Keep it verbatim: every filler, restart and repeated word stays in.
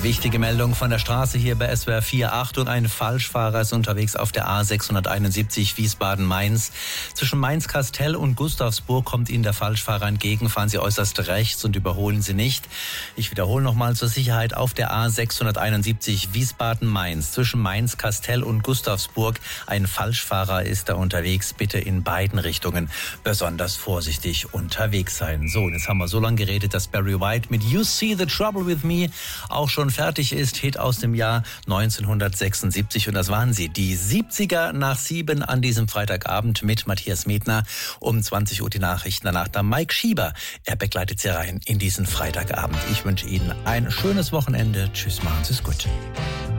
Wichtige Meldung von der Straße hier bei S W R vier Punkt acht und ein Falschfahrer ist unterwegs auf der A sechshunderteinundsiebzig Wiesbaden-Mainz. Zwischen Mainz-Kastell und Gustavsburg kommt Ihnen der Falschfahrer entgegen. Fahren Sie äußerst rechts und überholen Sie nicht. Ich wiederhole nochmal zur Sicherheit auf der A sechshunderteinundsiebzig Wiesbaden-Mainz. Zwischen Mainz-Kastell und Gustavsburg ein Falschfahrer ist da unterwegs. Bitte in beiden Richtungen besonders vorsichtig unterwegs sein. So, und jetzt haben wir so lange geredet, dass Barry White mit You See the Trouble with Me auch schon fertig ist. Hit aus dem Jahr neunzehnhundertsechsundsiebzig. Und das waren sie, die siebziger nach sieben an diesem Freitagabend mit Matthias Medner. Um zwanzig Uhr die Nachrichten, danach dann Mike Schieber. Er begleitet sie rein in diesen Freitagabend. Ich wünsche Ihnen ein schönes Wochenende. Tschüss, machen Sie es gut.